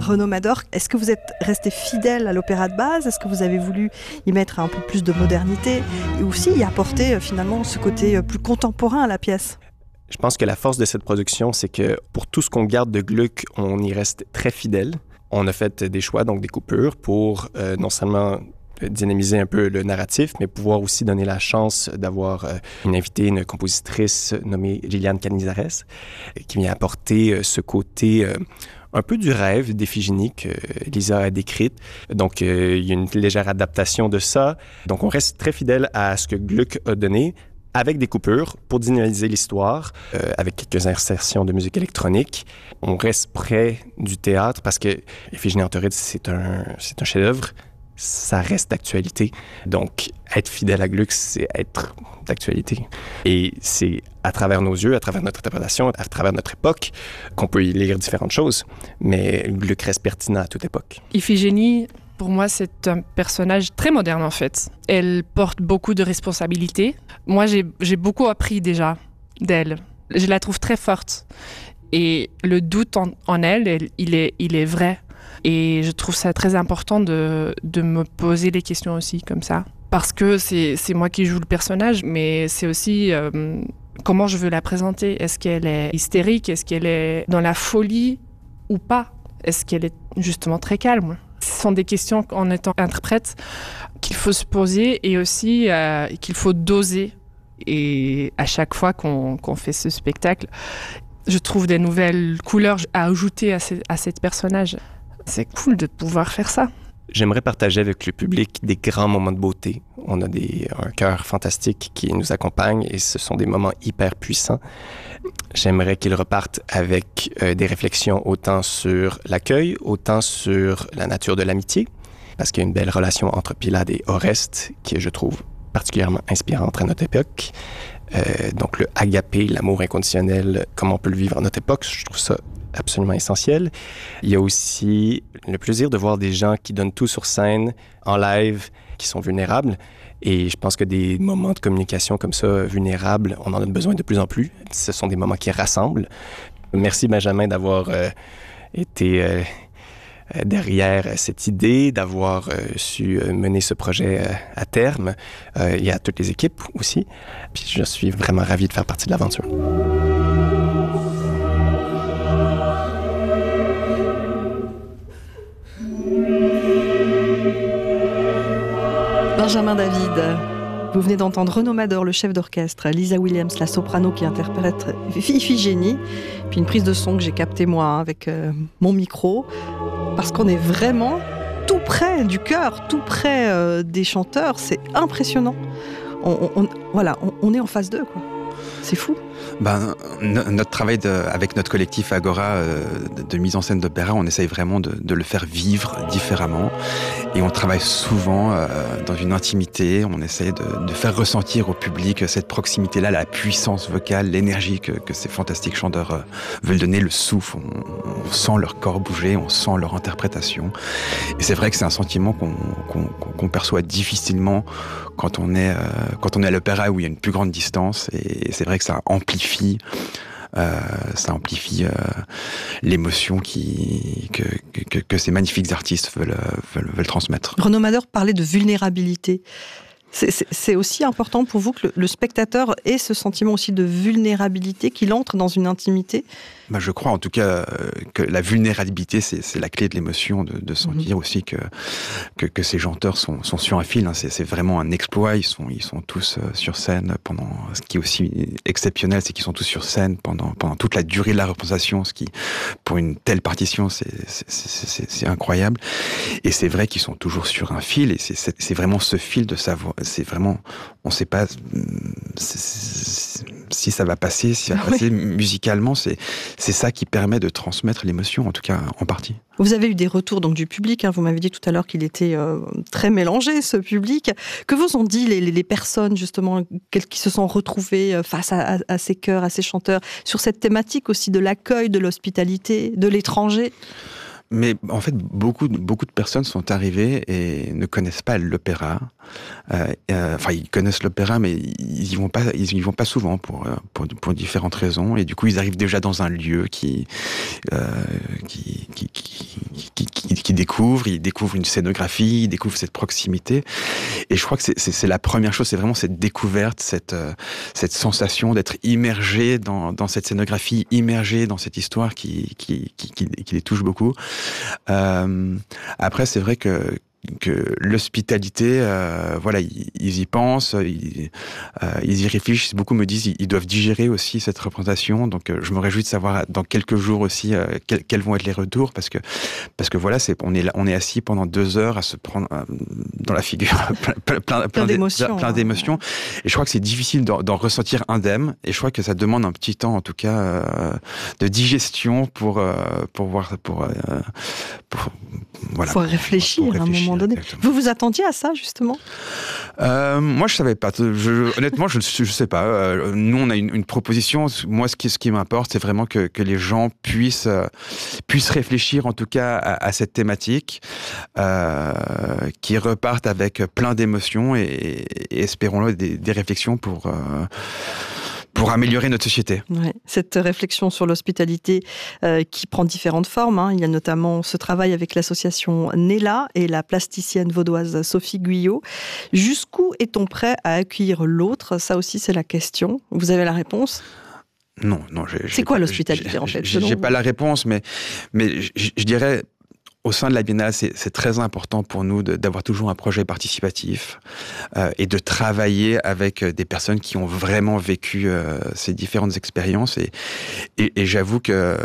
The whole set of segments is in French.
Renaud Mador, est-ce que vous êtes resté fidèle à l'opéra de base ? Est-ce que vous avez voulu y mettre un peu plus de modernité et aussi y apporter finalement ce côté plus contemporain à la pièce ? Je pense que la force de cette production, c'est que pour tout ce qu'on garde de Gluck, on y reste très fidèle. On a fait des choix, donc des coupures, pour non seulement dynamiser un peu le narratif, mais pouvoir aussi donner la chance d'avoir une invitée, une compositrice nommée Liliane Canizares, qui vient apporter ce côté un peu du rêve d'Iphigénie que Lisa a décrite. Donc, il y a une légère adaptation de ça. Donc, on reste très fidèle à ce que Gluck a donné, avec des coupures pour dynamiser l'histoire, avec quelques insertions de musique électronique. On reste près du théâtre parce que Iphigénie en Tauride, c'est un chef-d'œuvre. Ça reste d'actualité. Donc, être fidèle à Gluck, c'est être d'actualité. Et c'est à travers nos yeux, à travers notre interprétation, à travers notre époque, qu'on peut y lire différentes choses. Mais Gluck reste pertinent à toute époque. Iphigénie, pour moi, c'est un personnage très moderne, en fait. Elle porte beaucoup de responsabilités. Moi, j'ai beaucoup appris déjà d'elle. Je la trouve très forte. Et le doute en elle, il est vrai. Et je trouve ça très important de me poser des questions aussi, comme ça. Parce que c'est moi qui joue le personnage, mais c'est aussi comment je veux la présenter. Est-ce qu'elle est hystérique ? Est-ce qu'elle est dans la folie ou pas ? Est-ce qu'elle est justement très calme ? Ce sont des questions en étant interprète qu'il faut se poser et aussi qu'il faut doser. Et à chaque fois qu'on fait ce spectacle, je trouve des nouvelles couleurs à ajouter à cet personnage. C'est cool de pouvoir faire ça. J'aimerais partager avec le public des grands moments de beauté. On a un chœur fantastique qui nous accompagne et ce sont des moments hyper puissants. J'aimerais qu'ils repartent avec des réflexions autant sur l'accueil, autant sur la nature de l'amitié, parce qu'il y a une belle relation entre Pylade et Oreste qui, je trouve, particulièrement inspirante à notre époque. Donc le agapé, l'amour inconditionnel, comment on peut le vivre à notre époque, je trouve ça absolument essentiel. Il y a aussi le plaisir de voir des gens qui donnent tout sur scène, en live, qui sont vulnérables. Et je pense que des moments de communication comme ça, vulnérables, on en a besoin de plus en plus. Ce sont des moments qui rassemblent. Merci Benjamin d'avoir été derrière cette idée, d'avoir su mener ce projet à terme. Il y a toutes les équipes aussi. Puis je suis vraiment ravi de faire partie de l'aventure. Benjamin David, vous venez d'entendre Renaud Mador, le chef d'orchestre, Lisa Williams, la soprano qui interprète Iphigénie, puis une prise de son que j'ai captée moi avec mon micro, parce qu'on est vraiment tout près du chœur, tout près des chanteurs, c'est impressionnant. On est en phase 2, quoi. C'est fou. Notre travail avec notre collectif Agora de mise en scène d'opéra, on essaye vraiment de le faire vivre différemment. Et on travaille souvent dans une intimité, on essaye de faire ressentir au public cette proximité-là, la puissance vocale, l'énergie que ces fantastiques chanteurs veulent donner, le souffle. On sent leur corps bouger, on sent leur interprétation. Et c'est vrai que c'est un sentiment qu'on perçoit difficilement quand on est à l'opéra où il y a une plus grande distance. Et c'est vrai que ça amplifie l'émotion que ces magnifiques artistes veulent transmettre. Renaud Mador parlait de vulnérabilité. C'est aussi important pour vous que le spectateur ait ce sentiment aussi de vulnérabilité, qu'il entre dans une intimité? Je crois en tout cas que la vulnérabilité, c'est la clé de l'émotion, de sentir aussi que ces chanteurs sont sur un fil. C'est vraiment un exploit. Ils sont tous sur scène pendant. Ce qui est aussi exceptionnel, c'est qu'ils sont tous sur scène pendant toute la durée de la représentation. Ce qui, pour une telle partition, c'est incroyable. Et c'est vrai qu'ils sont toujours sur un fil. Et c'est vraiment ce fil de savoir. C'est vraiment, on ne sait pas si ça va passer, musicalement. C'est ça qui permet de transmettre l'émotion, en tout cas en partie. Vous avez eu des retours donc du public, vous m'avez dit tout à l'heure qu'il était très mélangé, ce public. Que vous ont dit les personnes justement qui se sont retrouvées face à ces chœurs, à ces chanteurs, sur cette thématique aussi de l'accueil, de l'hospitalité, de l'étranger? Mais en fait, beaucoup de personnes sont arrivées et ne connaissent pas l'opéra. Ils connaissent l'opéra, mais ils y vont pas souvent pour différentes raisons. Et du coup, ils arrivent déjà dans un lieu qui découvre. Il découvre une scénographie, il découvre cette proximité. Et je crois que c'est la première chose, c'est vraiment cette découverte, cette sensation d'être immergé dans cette scénographie, immergé dans cette histoire qui les touche beaucoup. Après, c'est vrai que l'hospitalité, voilà, ils y pensent, ils y réfléchissent. Beaucoup me disent ils doivent digérer aussi cette représentation. Donc, je me réjouis de savoir dans quelques jours aussi quels vont être les retours, parce que voilà, on est assis pendant 2 heures à se prendre dans la figure plein d'émotions. Et je crois que c'est difficile d'en ressentir indemne. Et je crois que ça demande un petit temps, en tout cas, de digestion pour voilà. Faut réfléchir à un moment donné. Exactement. Vous vous attendiez à ça, justement ? Moi, je savais pas. Honnêtement, je sais pas. Nous, on a une proposition. Moi, ce qui m'importe, c'est vraiment que les gens puissent réfléchir, en tout cas, à cette thématique, qui repartent avec plein d'émotions et espérons-le, des réflexions pour améliorer notre société. Ouais, cette réflexion sur l'hospitalité qui prend différentes formes. Il y a notamment ce travail avec l'association Nella et la plasticienne vaudoise Sophie Guyot. Jusqu'où est-on prêt à accueillir l'autre ? Ça aussi, c'est la question. Vous avez la réponse ? Non. C'est quoi l'hospitalité, en fait ? J'ai pas la réponse, mais je dirais... Au sein de la Biennale, c'est très important pour nous d'avoir toujours un projet participatif et de travailler avec des personnes qui ont vraiment vécu ces différentes expériences. Et j'avoue que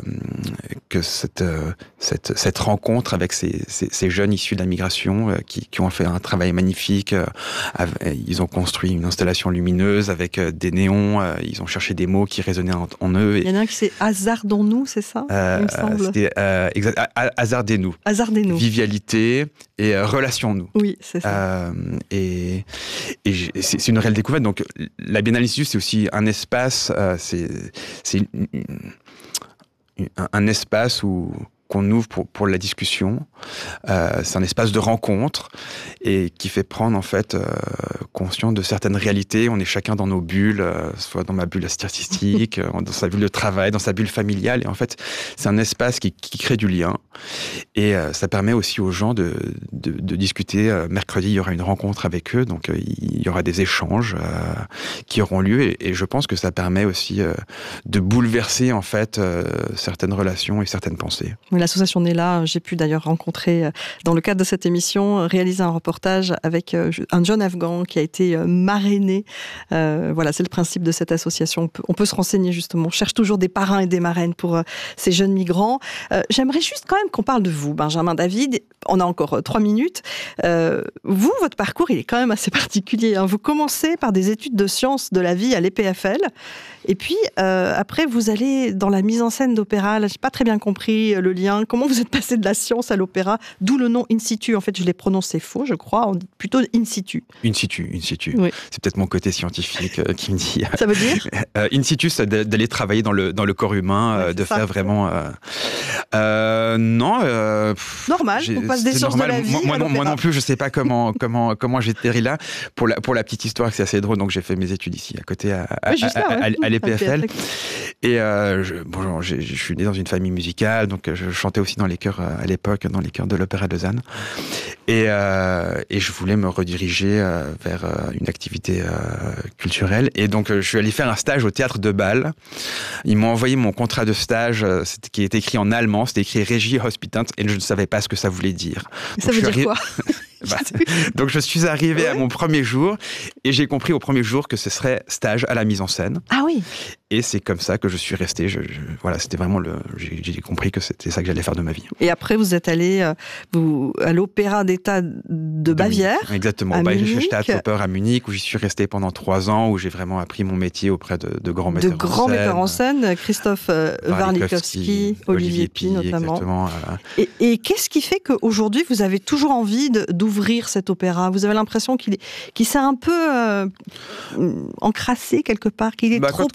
cette rencontre avec ces jeunes issus de la migration qui ont fait un travail magnifique, ils ont construit une installation lumineuse avec des néons, ils ont cherché des mots qui résonnaient en eux. Il y en a un qui c'est « Hasardons-nous », c'est ça, il me semble. C'était Hasardez-nous. Hasardez-nous. Vivialité et Relation-nous. Oui, c'est ça. Et c'est une réelle découverte. Donc, la Biennale Institut, c'est aussi un espace, c'est un espace qu'on ouvre pour la discussion. C'est un espace de rencontre et qui fait prendre en fait conscience de certaines réalités. On est chacun dans nos bulles, soit dans ma bulle artistique, dans sa bulle de travail, dans sa bulle familiale. Et en fait, c'est un espace qui crée du lien. Et ça permet aussi aux gens de discuter. Mercredi, il y aura une rencontre avec eux, donc il y aura des échanges qui auront lieu. Et je pense que ça permet aussi de bouleverser en fait certaines relations et certaines pensées. L'association Nella, j'ai pu d'ailleurs rencontrer, dans le cadre de cette émission, réaliser un reportage avec un jeune Afghan qui a été marrainé. Voilà, c'est le principe de cette association. On peut se renseigner justement. On cherche toujours des parrains et des marraines pour ces jeunes migrants. J'aimerais juste quand même qu'on parle de vous, Benjamin David. On a encore 3 minutes. Vous, votre parcours, il est quand même assez particulier. Vous commencez par des études de sciences de la vie à l'EPFL. Et puis, après, vous allez dans la mise en scène d'opéra. Là, je n'ai pas très bien compris le lien. Comment vous êtes passé de la science à l'opéra ? D'où le nom In Situ. En fait, je l'ai prononcé faux, je crois. On dit plutôt In Situ. In Situ. Oui. C'est peut-être mon côté scientifique qui me dit... Ça veut dire In Situ, c'est d'aller travailler dans le corps humain, de faire vraiment... non. Normal, on passe des sciences de la vie moi non plus, je ne sais pas comment j'ai atterri là. Pour la petite histoire, c'est assez drôle. Donc, j'ai fait mes études ici, à côté, à l'EPFL. Et je suis né dans une famille musicale, donc je chantais aussi dans les chœurs à l'époque, dans les chœurs de l'Opéra de Lausanne. Et je voulais me rediriger vers une activité culturelle. Et donc, je suis allé faire un stage au Théâtre de Bâle. Ils m'ont envoyé mon contrat de stage, qui est écrit en allemand. C'était écrit Regie Hospitant, et je ne savais pas ce que ça voulait dire. Ça veut dire quoi ? Donc, je suis arrivé à mon premier jour et j'ai compris au premier jour que ce serait stage à la mise en scène. Ah oui. Et c'est comme ça que je suis resté. Voilà, c'était vraiment j'ai compris que c'était ça que j'allais faire de ma vie. Et après, vous êtes allé à l'Opéra d'État de Bavière. Exactement. Au Bayerische Staatsoper à Munich, où j'y suis resté pendant 3 ans, où j'ai vraiment appris mon métier auprès de grands metteurs en scène. De grands metteurs en scène, Christophe Warlikowski, Olivier Py notamment. Exactement. Et qu'est-ce qui fait qu'aujourd'hui, vous avez toujours envie d'ouvrir cet opéra ? Vous avez l'impression qu'il s'est un peu encrassé quelque part, qu'il est trop poussiéreux,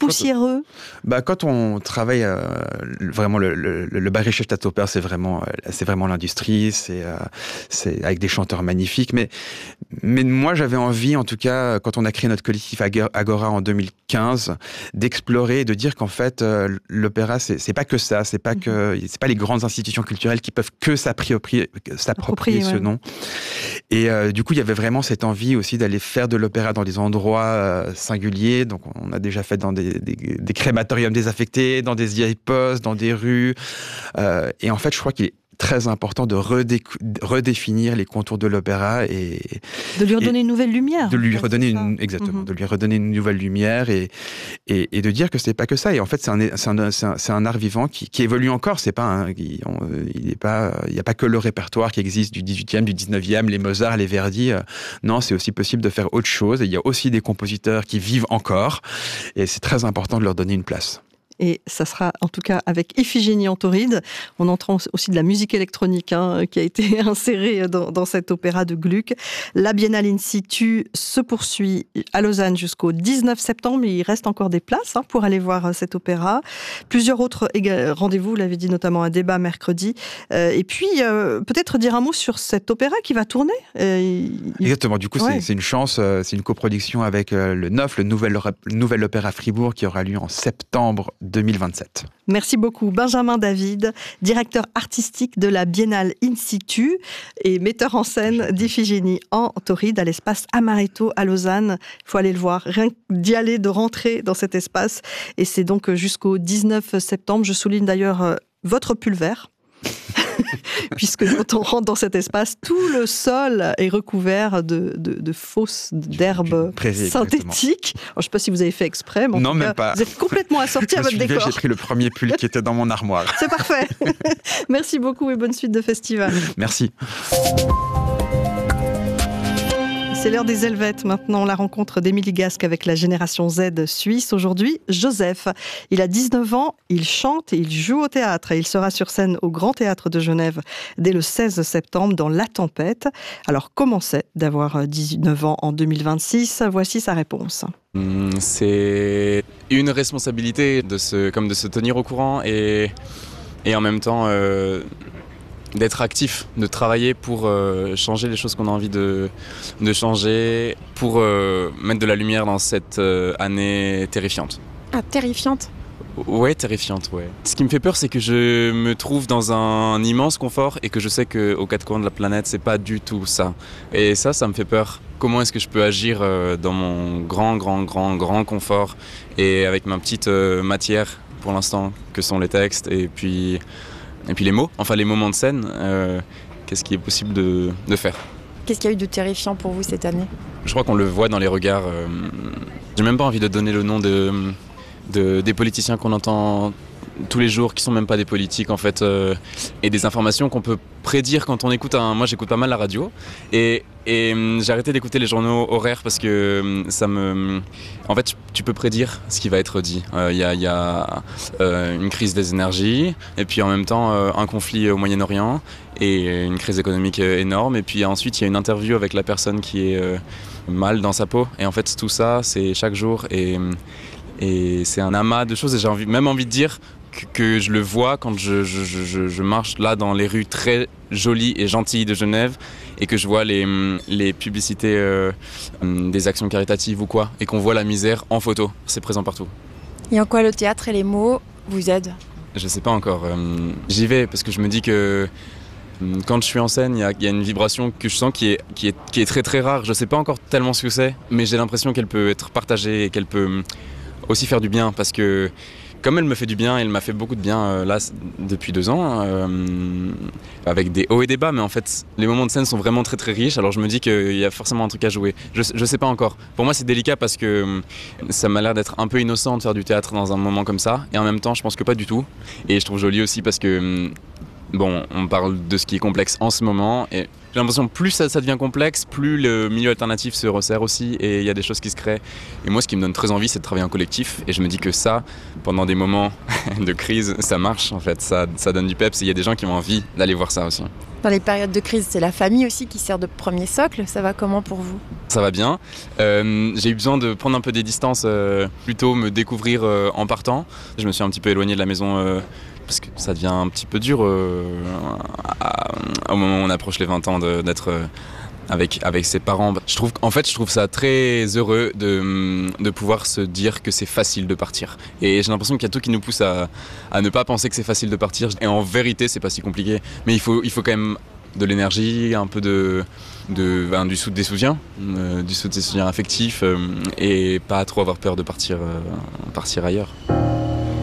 heureux? Quand on travaille vraiment le Bayerische Staatsoper, c'est vraiment l'industrie, c'est avec des chanteurs magnifiques. Mais moi, j'avais envie, en tout cas, quand on a créé notre collectif Agora en 2015, d'explorer et de dire qu'en fait, l'opéra, c'est pas que ça, c'est pas les grandes institutions culturelles qui peuvent que s'approprier ce nom. Et du coup, il y avait vraiment cette envie aussi d'aller faire de l'opéra dans des endroits singuliers. Donc, on a déjà fait dans des crématoriums désaffectés, dans des vieilles postes, dans des rues. Et en fait, je crois qu'il est très important de redéfinir les contours de l'opéra et de lui redonner une nouvelle lumière. De lui redonner de lui redonner une nouvelle lumière et de dire que c'est pas que ça. Et en fait, c'est un art vivant qui évolue encore. C'est pas il y a pas que le répertoire qui existe du 18e, du 19e, les Mozart, les Verdi. Non, c'est aussi possible de faire autre chose. Et il y a aussi des compositeurs qui vivent encore. Et c'est très important de leur donner une place. Et ça sera en tout cas avec Iphigénie en tauride. On entend aussi de la musique électronique qui a été insérée dans cet opéra de Gluck. La Biennale in situ se poursuit à Lausanne jusqu'au 19 septembre. Il reste encore des places pour aller voir cet opéra. Plusieurs autres rendez-vous, vous l'avez dit, notamment un débat mercredi. Et puis, peut-être dire un mot sur cet opéra qui va tourner. Exactement, du coup, c'est une chance. C'est une coproduction avec le NOF, le Nouvel Opéra Fribourg, qui aura lieu en septembre 2027. Merci beaucoup Benjamin David, directeur artistique de la Biennale in situ et metteur en scène d'Iphigénie en tauride à l'espace Amaretto à Lausanne. Il faut aller le voir, rien que d'y aller, de rentrer dans cet espace. Et c'est donc jusqu'au 19 septembre. Je souligne d'ailleurs votre pull vert. Puisque quand on rentre dans cet espace, tout le sol est recouvert de fausses d'herbes synthétiques. Alors, je ne sais pas si vous avez fait exprès, mais non, même pas. Vous êtes complètement assorti à votre décor. J'ai pris le premier pull qui était dans mon armoire. C'est parfait. Merci beaucoup et bonne suite de festival. Merci. C'est l'heure des Helvètes maintenant, la rencontre d'Émilie Gasque avec la génération Z suisse. Aujourd'hui, Joseph. Il a 19 ans, il chante et il joue au théâtre. Et il sera sur scène au Grand Théâtre de Genève dès le 16 septembre dans La Tempête. Alors, comment c'est d'avoir 19 ans en 2026 ? Voici sa réponse. C'est une responsabilité de se tenir au courant et en même temps d'être actif, de travailler pour changer les choses qu'on a envie de changer, pour mettre de la lumière dans cette année terrifiante. Ah, terrifiante ? Ouais, terrifiante, ouais. Ce qui me fait peur, c'est que je me trouve dans un immense confort et que je sais qu'aux quatre coins de la planète, c'est pas du tout ça. Et ça me fait peur. Comment est-ce que je peux agir dans mon grand confort et avec ma petite matière, pour l'instant, que sont les textes et puis les mots, enfin les moments de scène, qu'est-ce qui est possible de faire ? Qu'est-ce qu'il y a eu de terrifiant pour vous cette année ? Je crois qu'on le voit dans les regards. J'ai même pas envie de donner le nom des politiciens qu'on entend tous les jours, qui sont même pas des politiques en fait, et des informations qu'on peut prédire quand on écoute moi j'écoute pas mal la radio et j'ai arrêté d'écouter les journaux horaires parce que en fait tu peux prédire ce qui va être dit. Il y a une crise des énergies et puis en même temps un conflit au Moyen-Orient et une crise économique énorme et puis ensuite il y a une interview avec la personne qui est mal dans sa peau et en fait tout ça c'est chaque jour et c'est un amas de choses et j'ai même envie de dire que je le vois quand je marche là dans les rues très jolies et gentilles de Genève et que je vois les publicités des actions caritatives ou quoi et qu'on voit la misère en photo, c'est présent partout. Et en quoi le théâtre et les mots vous aident ? Je sais pas encore, j'y vais parce que je me dis que quand je suis en scène, il y a une vibration que je sens qui est très très rare, je sais pas encore tellement ce que c'est, mais j'ai l'impression qu'elle peut être partagée et qu'elle peut aussi faire du bien parce que comme elle me fait du bien, elle m'a fait beaucoup de bien là depuis 2 ans, avec des hauts et des bas, mais en fait les moments de scène sont vraiment très très riches, alors je me dis qu'il y a forcément un truc à jouer. Je sais pas encore. Pour moi c'est délicat parce que ça m'a l'air d'être un peu innocent de faire du théâtre dans un moment comme ça, et en même temps je pense que pas du tout. Et je trouve joli aussi parce que Bon, on parle de ce qui est complexe en ce moment et j'ai l'impression que plus ça devient complexe, plus le milieu alternatif se resserre aussi et il y a des choses qui se créent. Et moi, ce qui me donne très envie, c'est de travailler en collectif et je me dis que ça, pendant des moments de crise, ça marche en fait, ça donne du peps et il y a des gens qui ont envie d'aller voir ça aussi. Dans les périodes de crise, c'est la famille aussi qui sert de premier socle. Ça va comment pour vous ? Ça va bien. J'ai eu besoin de prendre un peu des distances, plutôt me découvrir en partant. Je me suis un petit peu éloigné de la maison parce que ça devient un petit peu dur au moment où on approche les 20 ans d'être avec ses parents. Je trouve ça très heureux de pouvoir se dire que c'est facile de partir. Et j'ai l'impression qu'il y a tout qui nous pousse à ne pas penser que c'est facile de partir. Et en vérité, c'est pas si compliqué. Mais il faut quand même de l'énergie, un peu des soutiens affectifs et pas trop avoir peur de partir ailleurs.